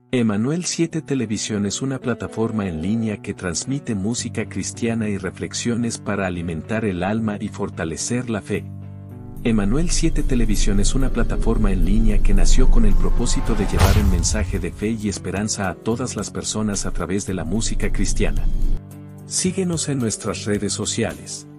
Emanuel 7 Televisión es una plataforma en línea que transmite música cristiana y reflexiones para alimentar el alma y fortalecer la fe. Emanuel 7 Televisión es una plataforma en línea que nació con el propósito de llevar un mensaje de fe y esperanza a todas las personas a través de la música cristiana. Síguenos en nuestras redes sociales.